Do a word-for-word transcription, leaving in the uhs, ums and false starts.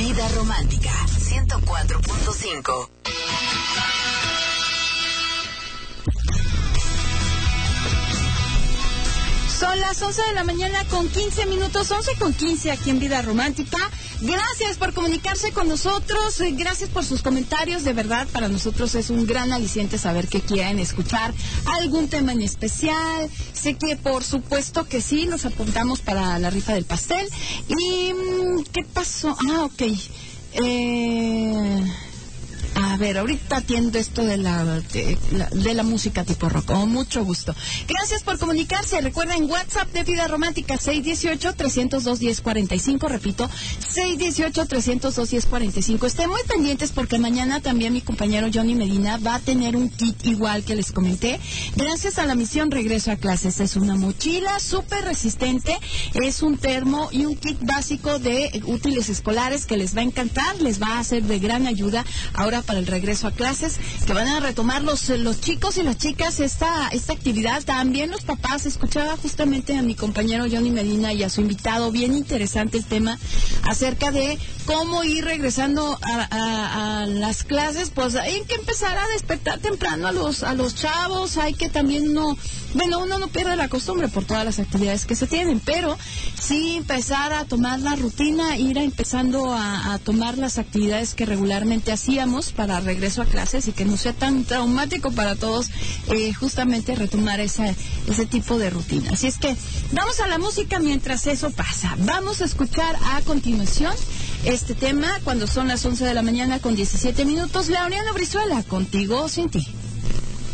Vida Romántica ciento cuatro punto cinco. Son las once de la mañana con quince minutos, once con quince aquí en Vida Romántica. Gracias por comunicarse con nosotros, gracias por sus comentarios, de verdad para nosotros es un gran aliciente saber que quieren escuchar algún tema en especial. Sé que por supuesto que sí, los apuntamos para la rifa del pastel. ¿Y qué pasó? Ah, ok. Eh... A ver, ahorita atiendo esto de la, de la de la música tipo rock, con mucho gusto. Gracias por comunicarse. Recuerden, WhatsApp de Vida Romántica seis uno ocho, tres cero dos, uno cero cuatro cinco. Repito, seis uno ocho, tres cero dos, uno cero cuatro cinco. Estén muy pendientes porque mañana también mi compañero Johnny Medina va a tener un kit igual que les comenté. Gracias a la misión Regreso a Clases. Es una mochila súper resistente, es un termo y un kit básico de útiles escolares que les va a encantar, les va a ser de gran ayuda ahora para el regreso a clases, que van a retomar los, los chicos y las chicas esta, esta actividad, también los papás. Escuchaba justamente a mi compañero Johnny Medina y a su invitado, bien interesante el tema acerca de cómo ir regresando a, a, a las clases. Pues hay que empezar a despertar temprano a los, a los chavos, hay que también no, bueno, uno no pierde la costumbre por todas las actividades que se tienen, pero sí empezar a tomar la rutina, ir a empezando a, a tomar las actividades que regularmente hacíamos para regreso a clases y que no sea tan traumático para todos, eh, justamente retomar esa, ese tipo de rutina. Así es que vamos a la música mientras eso pasa. Vamos a escuchar a continuación este tema cuando son las once de la mañana con diecisiete minutos. Laureano Brizuela, Contigo o Sin Ti.